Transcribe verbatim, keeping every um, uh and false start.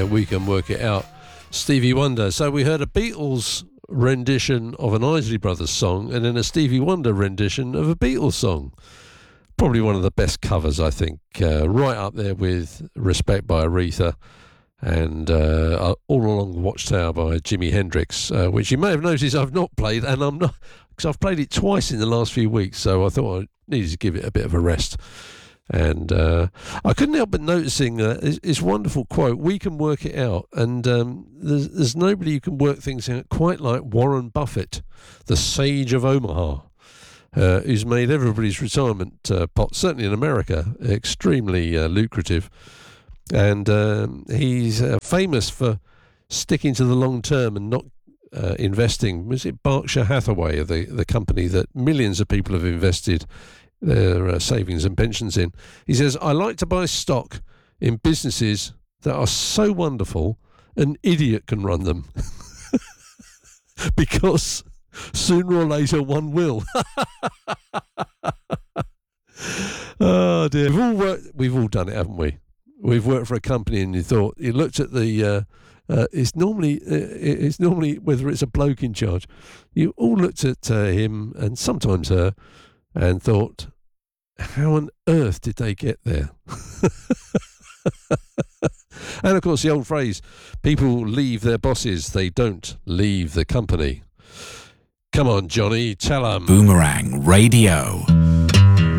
We Can Work It Out, Stevie Wonder. So we heard a Beatles rendition of an Isley Brothers song and then a Stevie Wonder rendition of a Beatles song. Probably one of the best covers, I think, uh, right up there with Respect by Aretha and uh, All Along the Watchtower by Jimi Hendrix, uh, which you may have noticed I've not played, and I'm not, because I've played it twice in the last few weeks, so I thought I needed to give it a bit of a rest. And uh, I couldn't help but noticing uh, this, this wonderful quote, "We can work it out." And um, there's, there's nobody who can work things out quite like Warren Buffett, the sage of Omaha, uh, who's made everybody's retirement uh, pot, certainly in America, extremely uh, lucrative. And um, he's uh, famous for sticking to the long term and not uh, investing. Was it Berkshire Hathaway, the, the company that millions of people have invested their uh, savings and pensions in? He says, "I like to buy stock in businesses that are so wonderful an idiot can run them." Because sooner or later one will. Oh dear. We've all worked, we've all done it, haven't we? We've worked for a company and you thought, you looked at the uh, uh, it's normally uh, it's normally whether it's a bloke in charge, you all looked at uh, him and sometimes her and thought, how on earth did they get there? And of course the old phrase, people leave their bosses, they don't leave the company. Come on, Johnny, tell 'em. Boomerang Radio.